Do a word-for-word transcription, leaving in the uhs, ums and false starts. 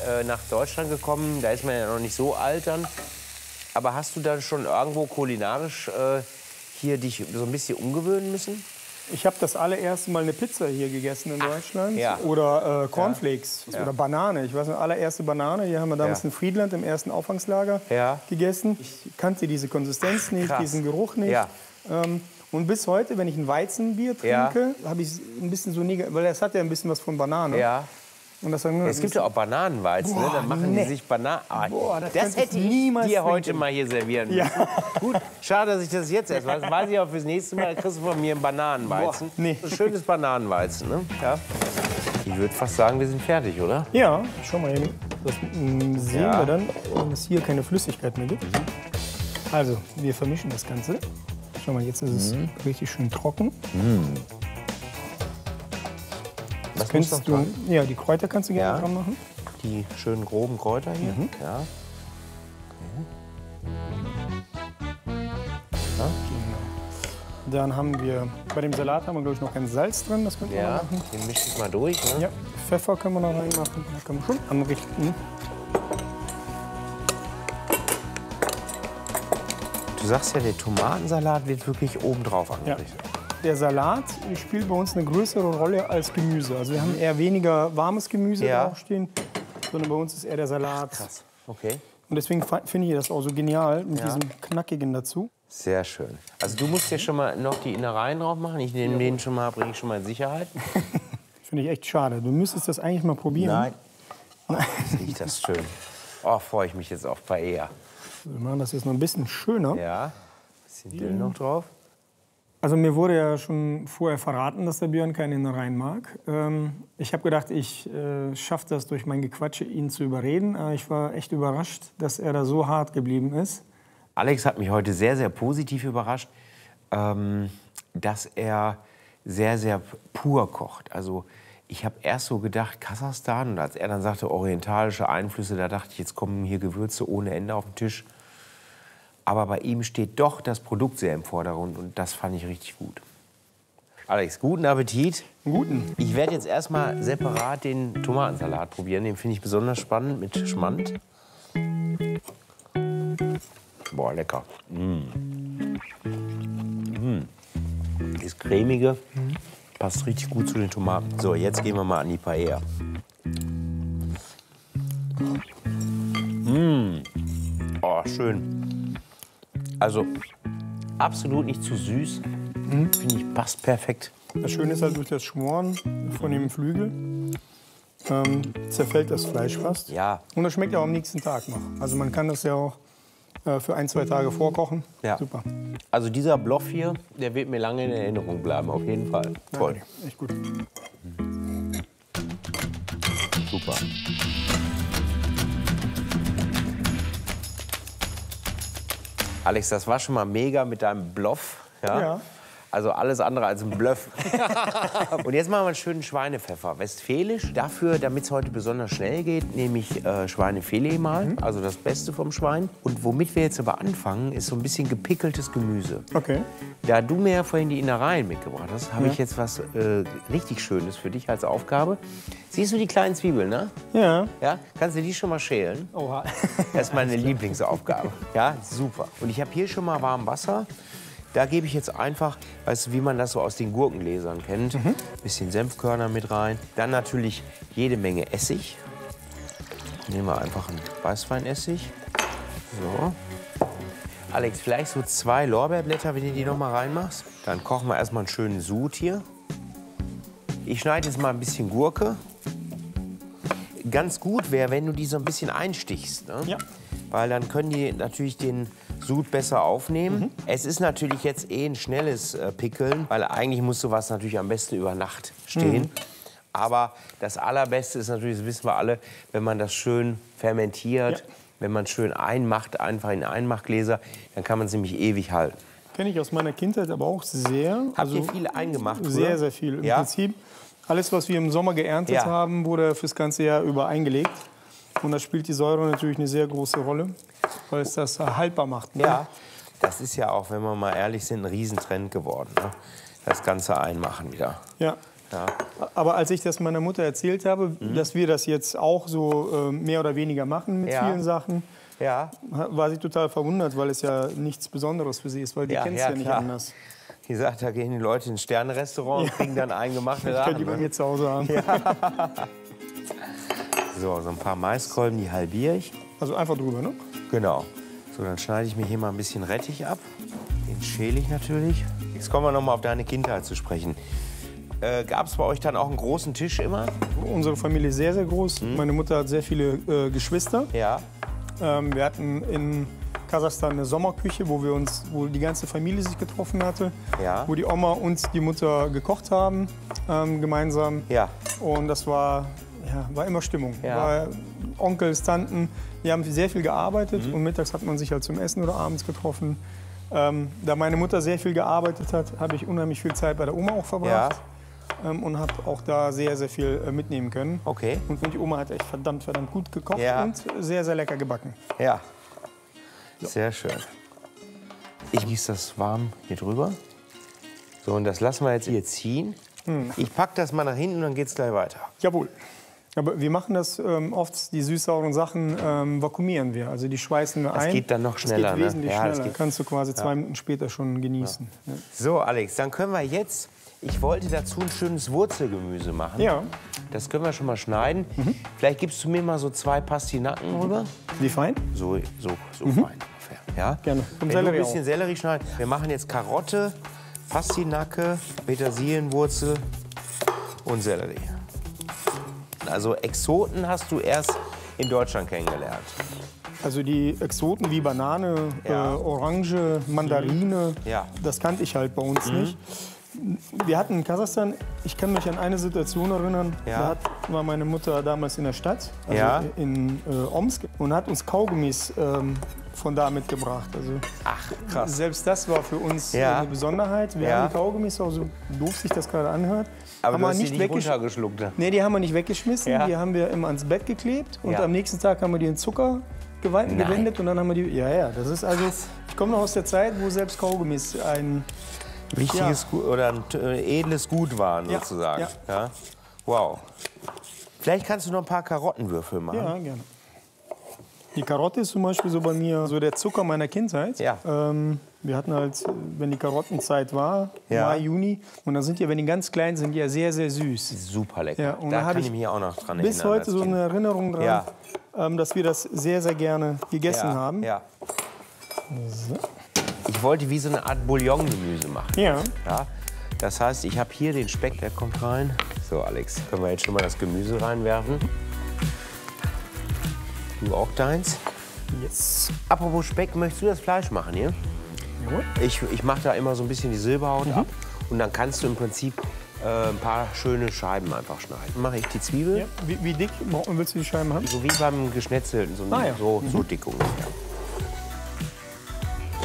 äh, nach Deutschland gekommen. Da ist man ja noch nicht so alt dann. Aber hast du da schon irgendwo kulinarisch äh, hier dich so ein bisschen umgewöhnen müssen? Ich habe das allererste Mal eine Pizza hier gegessen in Ach, Deutschland. ja. Oder äh, Cornflakes Ja. oder Banane. Ich weiß nicht, allererste Banane. Hier haben wir damals Ja. in Friedland im ersten Auffangslager Ja. gegessen. Ich kannte diese Konsistenz nicht, krass. diesen Geruch nicht. Ja. Ähm, und bis heute, wenn ich ein Weizenbier Ja. trinke, habe ich ein bisschen so negativ, weil es hat ja ein bisschen was von Banane. Ja. Und das sagen, Es gibt ja auch Bananenweizen, ne? Boah, Dann machen nee. die sich Bananen. Ah, Boah, das das könnte ich hätte ich niemals dir heute trinken. mal hier servieren müssen. Ja. Gut, schade, dass ich das jetzt erst weiß. Weiß ich auch fürs nächste Mal, kriegst du von mir einen Bananenweizen. Boah, nee. Ein schönes Bananenweizen, ne? Ja. Ich würde fast sagen, wir sind fertig, oder? Ja, schau mal eben. Das mm, sehen Ja. wir dann, wenn es hier keine Flüssigkeit mehr gibt. Also, wir vermischen das Ganze. Schau mal, jetzt ist es Mhm. richtig schön trocken. Was Könntest muss noch du, dran? ja, die Kräuter kannst du gerne Ja. dran machen. Die schönen groben Kräuter hier. Mhm. Ja. Dann haben wir, bei dem Salat haben wir, glaube ich, noch kein Salz drin. Das könnten wir Ja, noch machen. den mische ich mal durch. Ne? Ja, Pfeffer können wir noch reinmachen. Da können wir schon anrichten. Du sagst ja, der Tomatensalat wird wirklich obendrauf Ja. angerichtet. Der Salat spielt bei uns eine größere Rolle als Gemüse. Also wir haben eher weniger warmes Gemüse Ja. draufstehen, sondern bei uns ist eher der Salat. Krass. Okay. Und deswegen fa- finde ich das auch so genial mit Ja. diesem Knackigen dazu. Sehr schön. Also du musst ja schon mal noch die Innereien drauf machen. Ich nehme den schon mal, bringe ich schon mal in Sicherheit. Finde ich echt schade. Du müsstest das eigentlich mal probieren. Riecht das schön. Oh, freue ich mich jetzt auf Paella. Wir machen das jetzt noch ein bisschen schöner. Ja, bisschen Dill noch drauf. Also mir wurde ja schon vorher verraten, dass der Björn keine Innereien mag. Ähm, ich habe gedacht, ich äh, schaffe das durch mein Gequatsche, ihn zu überreden. Aber ich war echt überrascht, dass er da so hart geblieben ist. Alex hat mich heute sehr, sehr positiv überrascht, ähm, dass er sehr, sehr pur kocht. Also ich habe erst so gedacht, Kasachstan, und als er dann sagte, orientalische Einflüsse, da dachte ich, jetzt kommen hier Gewürze ohne Ende auf den Tisch. Aber bei ihm steht doch das Produkt sehr im Vordergrund und das fand ich richtig gut. Alex, guten Appetit. Guten. Ich werde jetzt erstmal separat den Tomatensalat probieren. Den finde ich besonders spannend mit Schmand. Boah, lecker. Mm. Mm. Das cremige passt richtig gut zu den Tomaten. So, jetzt gehen wir mal an die Paella. Mm. Oh, schön. Also absolut nicht zu süß. Finde ich, passt perfekt. Das Schöne ist halt durch das Schmoren von dem Flügel ähm, zerfällt das Fleisch fast. Ja. Und das schmeckt ja auch am nächsten Tag noch. Also man kann das ja auch äh, für ein, zwei Tage vorkochen. Ja. Super. Also dieser Bluff hier, der wird mir lange in Erinnerung bleiben, auf jeden Fall. Toll. Ja, echt gut. Super. Alex, das war schon mal mega mit deinem Bluff. Ja? Ja. Also alles andere als ein Bluff. Und jetzt machen wir einen schönen Schweinepfeffer. Westfälisch. Dafür, damit es heute besonders schnell geht, nehme ich äh, Schweinefilet mal. Mhm. Also das Beste vom Schwein. Und womit wir jetzt aber anfangen, ist so ein bisschen gepickeltes Gemüse. Okay. Da du mir ja vorhin die Innereien mitgebracht hast, habe Ja. ich jetzt was äh, richtig Schönes für dich als Aufgabe. Siehst du die kleinen Zwiebeln, ne? Ja. Ja? Kannst du die schon mal schälen? Oha. Das ist meine Lieblingsaufgabe. Ja, super. Und ich habe hier schon mal warm Wasser. Da gebe ich jetzt einfach, weißt du, wie man das so aus den Gurkengläsern kennt, ein bisschen Senfkörner mit rein. Dann natürlich jede Menge Essig. Nehmen wir einfach einen Weißweinessig. So. Alex, vielleicht so zwei Lorbeerblätter, wenn du die noch mal reinmachst. Dann kochen wir erstmal einen schönen Sud hier. Ich schneide jetzt mal ein bisschen Gurke. Ganz gut wäre, wenn du die so ein bisschen einstichst. Ne? Ja. Weil dann können die natürlich den Sud besser aufnehmen. Mhm. Es ist natürlich jetzt eh ein schnelles äh, Pickeln, weil eigentlich muss sowas natürlich am besten über Nacht stehen. Mhm. Aber das Allerbeste ist natürlich, das wissen wir alle, wenn man das schön fermentiert, Ja. wenn man schön einmacht, einfach in Einmachgläser, dann kann man es nämlich ewig halten. Kenne ich aus meiner Kindheit aber auch sehr. Habt ihr viel eingemacht? früher? Sehr, sehr viel. Im Ja? Prinzip, alles, was wir im Sommer geerntet Ja. haben, wurde fürs ganze Jahr über eingelegt. Und da spielt die Säure natürlich eine sehr große Rolle, weil es das haltbar macht. Ne? Ja, das ist ja auch, wenn wir mal ehrlich sind, ein Riesentrend geworden. Ne? Das Ganze einmachen wieder. Ja. Ja. Aber als ich das meiner Mutter erzählt habe, Mhm. dass wir das jetzt auch so äh, mehr oder weniger machen mit Ja. vielen Sachen, Ja. war sie total verwundert, weil es ja nichts Besonderes für sie ist, weil die Ja, kennt es ja, ja, nicht klar. anders. Die sagt, da gehen die Leute ins Sternenrestaurant und kriegen dann eingemachte Das könnt ihr bei Rahmen. mir zu Hause haben. So, so ein paar Maiskolben, die halbiere ich. Also einfach drüber, ne? Genau. So, dann schneide ich mir hier mal ein bisschen Rettich ab. Den schäle ich natürlich. Jetzt kommen wir noch mal auf deine Kindheit zu sprechen. Äh, Gab es bei euch dann auch einen großen Tisch immer? Unsere Familie ist sehr, sehr groß. Meine Mutter hat sehr viele äh, Geschwister. Ja. Ähm, wir hatten in Kasachstan eine Sommerküche, wo wir uns, wo die ganze Familie sich getroffen hatte, Ja. wo die Oma und die Mutter gekocht haben ähm, gemeinsam. Ja. Und das war, ja, war immer Stimmung. Ja. War Onkels, Tanten, die haben sehr viel gearbeitet und mittags hat man sich halt zum Essen oder abends getroffen. Ähm, da meine Mutter sehr viel gearbeitet hat, habe ich unheimlich viel Zeit bei der Oma auch verbracht. Ähm, und habe auch da sehr, sehr viel äh, mitnehmen können. Okay. Und, und die Oma hat echt verdammt, verdammt gut gekocht Ja. und sehr, sehr lecker gebacken. Ja. Sehr schön. Ich gieße das warm hier drüber. So, und das lassen wir jetzt hier ziehen. Ich packe das mal nach hinten und dann geht's gleich weiter. Jawohl. Aber wir machen das ähm, oft, die süß-sauren Sachen ähm, vakuumieren wir. Also die schweißen wir Das ein. geht dann noch schneller, Das geht ne? wesentlich Ja, das schneller. geht- Kannst du quasi zwei Minuten später schon genießen. Ja. So, Alex, dann können wir jetzt, ich wollte dazu ein schönes Wurzelgemüse machen. Ja. Das können wir schon mal schneiden. Vielleicht gibst du mir mal so zwei Pastinaken rüber. Wie fein? So, so, so fein ungefähr. Ja? Gerne. Wenn Und du Sellerie ein bisschen Sellerie schneiden. Wir machen jetzt Karotte, Pastinake, Petersilienwurzel und Sellerie. Also Exoten hast du erst in Deutschland kennengelernt. Also die Exoten wie Banane, Ja. äh, Orange, Mandarine, Ja. das kannte ich halt bei uns nicht. Wir hatten in Kasachstan, ich kann mich an eine Situation erinnern, Ja. da hat, war meine Mutter damals in der Stadt, also Ja. in äh, Omsk, und hat uns Kaugummis ähm, von da mitgebracht. Also Ach, krass. selbst das war für uns Ja. äh, eine Besonderheit. Wir Ja. haben die Kaugummis, auch so doof sich das gerade anhört, Aber haben du wir hast die nicht nicht weggesch- runtergeschluckt. Ne? Nee, die haben wir nicht weggeschmissen, Ja. die haben wir immer ans Bett geklebt und Ja. am nächsten Tag haben wir die in Zucker gewa- Nein. gewendet und dann haben wir die. Ja, ja, das ist also. Ich komme noch aus der Zeit, wo selbst Kaugummis ein. Wichtiges Gut oder ein äh, edles Gut waren Ja. sozusagen. Ja. Ja. Wow. Vielleicht kannst du noch ein paar Karottenwürfel machen. Ja, gerne. Die Karotte ist zum Beispiel so bei mir so der Zucker meiner Kindheit. Ja. Ähm, wir hatten halt, wenn die Karottenzeit war, Ja. Mai, Juni, und dann sind die, wenn die ganz klein sind, die ja sehr, sehr süß. Super lecker. Ja, und da da hab kann ich ich mich auch noch dran Bis erinnern. heute als so Kind. eine Erinnerung dran, Ja. ähm, dass wir das sehr, sehr gerne gegessen ja. haben. Ja. Ich wollte wie so eine Art Bouillongemüse machen. Ja. Ja. Das heißt, ich habe hier den Speck, der kommt rein. So, Alex, können wir jetzt schon mal das Gemüse reinwerfen? Du auch deins? Yes. Apropos Speck, möchtest du das Fleisch machen hier? Jawohl. Ich, ich mache da immer so ein bisschen die Silberhaut Mhm. ab. Und dann kannst du im Prinzip äh, ein paar schöne Scheiben einfach schneiden. Dann mache ich die Zwiebel, Ja. Wie, wie dick willst du die Scheiben haben? so wie beim Geschnetzelten, so, Ah, ja. so, so dick ungefähr.